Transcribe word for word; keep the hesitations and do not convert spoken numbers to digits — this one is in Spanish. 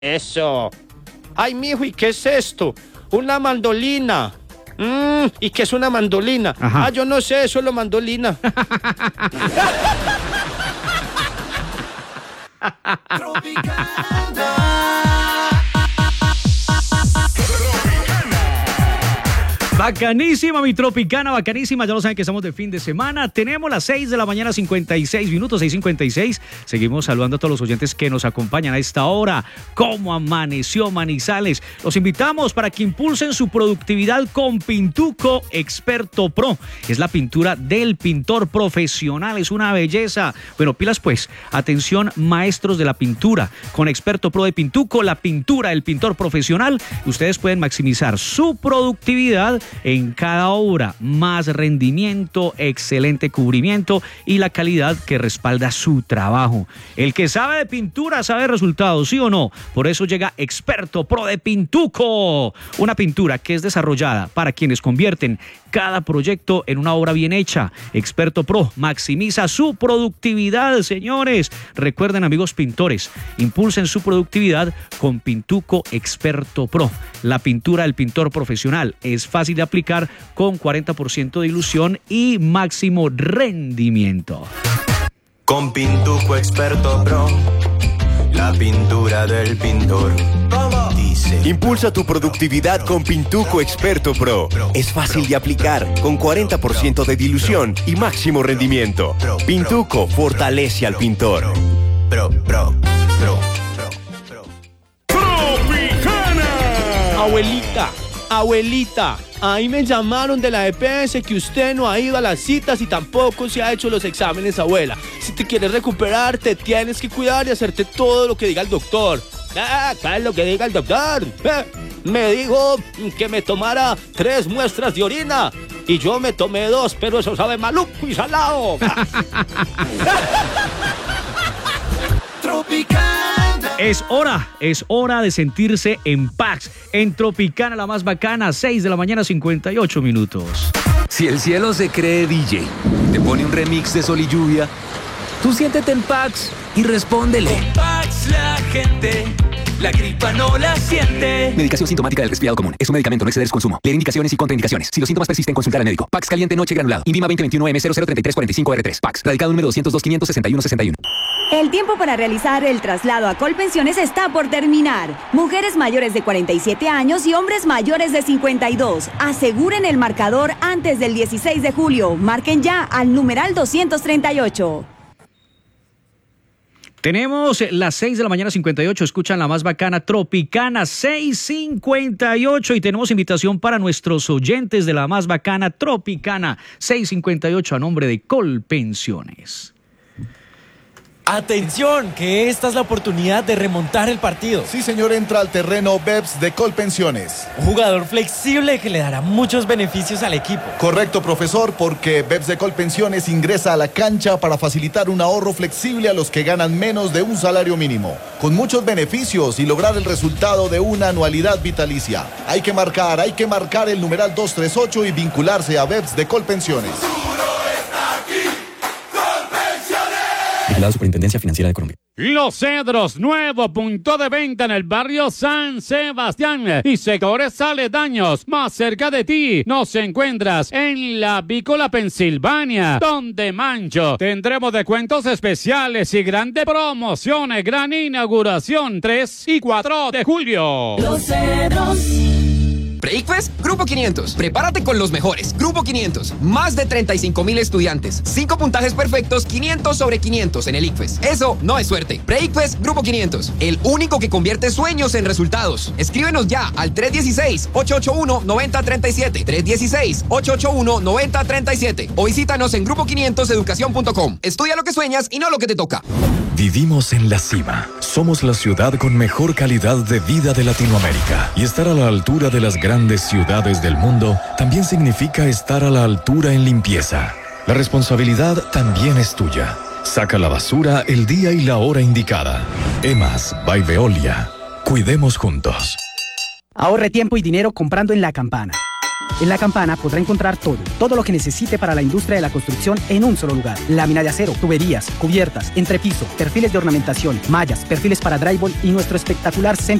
Eso. Ay, mijo, ¿y qué es esto? Una mandolina. Mm, ¿y qué es una mandolina? Ajá. Ah, yo no sé, eso es la mandolina. Bacanísima, mi Tropicana, bacanísima. Ya lo saben que estamos de fin de semana. Tenemos las seis de la mañana, cincuenta y seis minutos, seis cincuenta y seis. Seguimos saludando a todos los oyentes que nos acompañan a esta hora. ¿Cómo amaneció Manizales? Los invitamos para que impulsen su productividad con Pintuco Experto Pro. Es la pintura del pintor profesional, es una belleza. Bueno, pilas pues. Atención, maestros de la pintura. Con Experto Pro de Pintuco, la pintura del pintor profesional, ustedes pueden maximizar su productividad en cada obra, más rendimiento, excelente cubrimiento y la calidad que respalda su trabajo. El que sabe de pintura sabe resultados, ¿sí o no? Por eso llega Experto Pro de Pintuco, una pintura que es desarrollada para quienes convierten cada proyecto en una obra bien hecha. Experto Pro maximiza su productividad, señores. Recuerden, amigos pintores, impulsen su productividad con Pintuco Experto Pro. La pintura del pintor profesional es fácil de aplicar con cuarenta por ciento de dilución y máximo rendimiento. Con Pintuco Experto Pro, la pintura del pintor. Dice. Impulsa tu productividad con Pintuco Experto Pro. Es fácil de aplicar, con cuarenta por ciento de dilución y máximo rendimiento. Pintuco fortalece al pintor. Pro, pro, pro, pro, pro. Abuelita, abuelita, ahí me llamaron de la E P S que usted no ha ido a las citas y tampoco se ha hecho los exámenes, abuela. Si te quieres recuperar, te tienes que cuidar y hacerte todo lo que diga el doctor. Ah, ¿cuál es lo que diga el doctor? Eh, me dijo que me tomara tres muestras de orina y yo me tomé dos, pero eso sabe maluco y salado. Tropicana. Es hora, es hora de sentirse en paz. En Tropicana, la más bacana, seis de la mañana, cincuenta y ocho minutos. Si el cielo se cree D J, te pone un remix de Sol y Lluvia, tú siéntete en Pax y respóndele. Con Pax la gente, la gripa no la siente. Medicación sintomática del resfriado común. Es un medicamento, no exceder su consumo. Leer indicaciones y contraindicaciones. Si los síntomas persisten, consultar al médico. Pax caliente noche granulado. Invima veinte veintiuno M cero cero treinta y tres cuarenta y cinco R tres. Pax. Radicado número doscientos dos, quinientos sesenta y uno sesenta y uno. El tiempo para realizar el traslado a Colpensiones está por terminar. Mujeres mayores de cuarenta y siete años y hombres mayores de cincuenta y dos. Aseguren el marcador antes del dieciséis de julio. Marquen ya al numeral doscientos treinta y ocho. Tenemos las seis de la mañana, cincuenta y ocho. Escuchan la más bacana Tropicana, seis cincuenta y ocho. Y tenemos invitación para nuestros oyentes de la más bacana Tropicana, seis cincuenta y ocho, a nombre de Colpensiones. Atención, que esta es la oportunidad de remontar el partido. Sí, señor, entra al terreno Beps de Colpensiones. Un jugador flexible que le dará muchos beneficios al equipo. Correcto, profesor, porque Beps de Colpensiones ingresa a la cancha para facilitar un ahorro flexible a los que ganan menos de un salario mínimo, con muchos beneficios y lograr el resultado de una anualidad vitalicia. Hay que marcar, hay que marcar el numeral doscientos treinta y ocho y vincularse a Beps de Colpensiones. La Superintendencia Financiera de Colombia. Los Cedros, nuevo punto de venta en el barrio San Sebastián y sectores aledaños. Más cerca de ti nos encuentras en la Avícola Pensilvania, donde Mancho. Tendremos descuentos especiales y grandes promociones. Gran inauguración tres y cuatro de julio. Los Cedros. Breakfast, Grupo quinientos. Prepárate con los mejores. Grupo quinientos. Más de treinta y cinco mil estudiantes. Cinco puntajes perfectos, quinientos sobre quinientos en el ICFES. Eso no es suerte. Breakfast, Grupo quinientos. El único que convierte sueños en resultados. Escríbenos ya al tres uno seis, ocho ocho uno, nueve cero tres siete. tres uno seis, ocho ocho uno, nueve cero tres siete. O visítanos en grupo quinientos educación punto com. Estudia lo que sueñas y no lo que te toca. Vivimos en la cima. Somos la ciudad con mejor calidad de vida de Latinoamérica. Y estar a la altura de las grandes ciudades del mundo también significa estar a la altura en limpieza. La responsabilidad también es tuya. Saca la basura el día y la hora indicada. Emas by Veolia. Cuidemos juntos. Ahorre tiempo y dinero comprando en La Campana. En La Campana podrá encontrar todo, todo lo que necesite para la industria de la construcción en un solo lugar. Lámina de acero, tuberías, cubiertas, entrepiso, perfiles de ornamentación, mallas, perfiles para drywall y nuestro espectacular centro